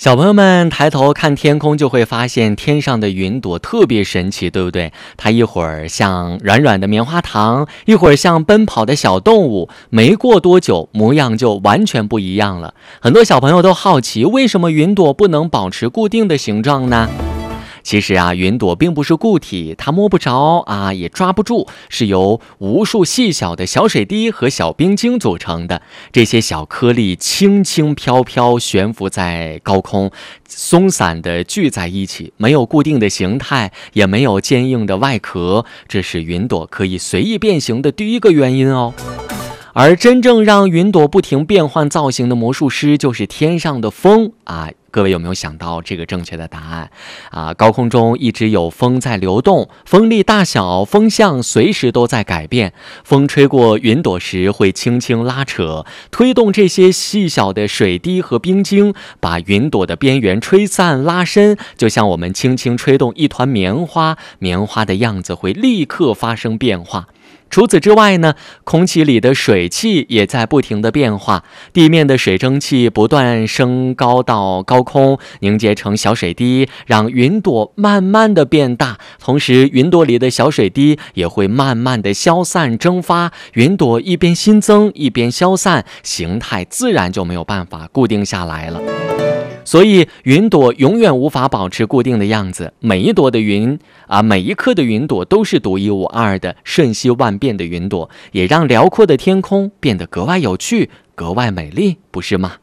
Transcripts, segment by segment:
小朋友们抬头看天空，就会发现天上的云朵特别神奇，对不对？它一会儿像软软的棉花糖，一会儿像奔跑的小动物，没过多久模样就完全不一样了。很多小朋友都好奇，为什么云朵不能保持固定的形状呢？其实啊，云朵并不是固体，它摸不着啊，也抓不住，是由无数细小的小水滴和小冰晶组成的。这些小颗粒轻轻飘飘悬浮在高空，松散地聚在一起，没有固定的形态，也没有坚硬的外壳，这是云朵可以随意变形的第一个原因哦。而真正让云朵不停变换造型的魔术师，就是天上的风啊！各位有没有想到这个正确的答案啊？高空中一直有风在流动，风力大小、风向随时都在改变。风吹过云朵时，会轻轻拉扯，推动这些细小的水滴和冰晶，把云朵的边缘吹散、拉伸，就像我们轻轻吹动一团棉花，棉花的样子会立刻发生变化。除此之外呢，空气里的水汽也在不停的变化，地面的水蒸气不断升高到高空，凝结成小水滴，让云朵慢慢的变大。同时，云朵里的小水滴也会慢慢的消散蒸发，云朵一边新增一边消散，形态自然就没有办法固定下来了。所以云朵永远无法保持固定的样子，每一颗的云朵都是独一无二的，瞬息万变的云朵，也让辽阔的天空变得格外有趣，格外美丽，不是吗？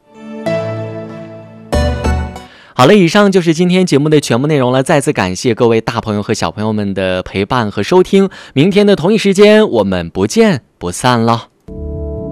好了，以上就是今天节目的全部内容了，再次感谢各位大朋友和小朋友们的陪伴和收听，明天的同一时间我们不见不散了。